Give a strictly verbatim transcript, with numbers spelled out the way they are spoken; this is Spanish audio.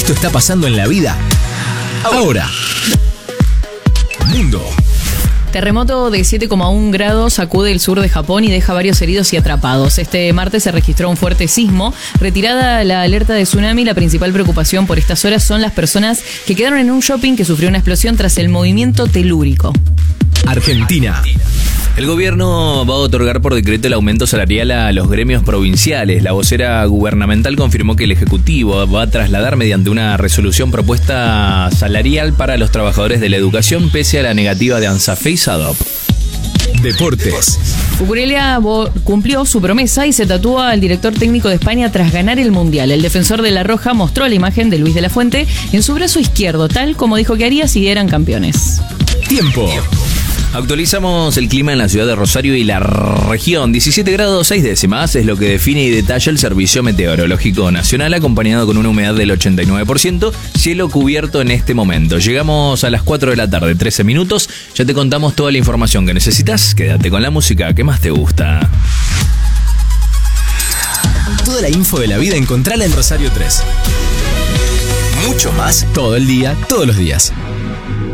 Esto está pasando en la vida ahora. Mundo. Terremoto de siete coma uno grados sacude el sur de Japón y deja varios heridos y atrapados. Este martes se registró un fuerte sismo. Retirada la alerta de tsunami, la principal preocupación por estas horas son las personas que quedaron en un shopping que sufrió una explosión tras el movimiento telúrico. Argentina. El gobierno va a otorgar por decreto el aumento salarial a los gremios provinciales. La vocera gubernamental confirmó que el Ejecutivo va a trasladar mediante una resolución propuesta salarial para los trabajadores de la educación, pese a la negativa de ANSAFE y SADOP. Deportes. Cucurella cumplió su promesa y se tatúa al director técnico de España tras ganar el Mundial. El defensor de La Roja mostró la imagen de Luis de la Fuente en su brazo izquierdo, tal como dijo que haría si eran campeones. Tiempo. Actualizamos el clima en la ciudad de Rosario y la región. diecisiete grados seis décimas es lo que define y detalla el Servicio Meteorológico Nacional, acompañado con una humedad del ochenta y nueve por ciento, cielo cubierto en este momento. Llegamos a las cuatro de la tarde, trece minutos. Ya te contamos toda la información que necesitas. Quédate con la música que más te gusta. Toda la info de la vida encontrala en Rosario tres. Mucho más todo el día, todos los días.